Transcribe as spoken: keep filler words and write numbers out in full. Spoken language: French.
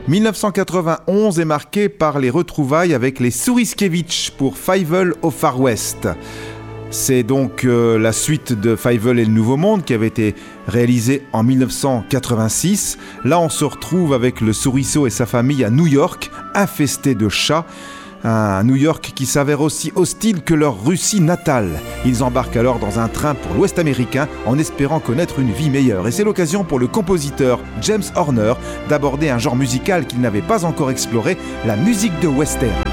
dix-neuf cent quatre-vingt-onze est marqué par les retrouvailles avec les Souriskeviץ' pour Fievel au Far West. C'est donc euh, la suite de Fievel et le Nouveau Monde qui avait été réalisée en dix-neuf cent quatre-vingt-six. Là, on se retrouve avec le souriceau et sa famille à New York, infesté de chats. Un New York qui s'avère aussi hostile que leur Russie natale. Ils embarquent alors dans un train pour l'Ouest américain en espérant connaître une vie meilleure. Et c'est l'occasion pour le compositeur James Horner d'aborder un genre musical qu'il n'avait pas encore exploré, la musique de western.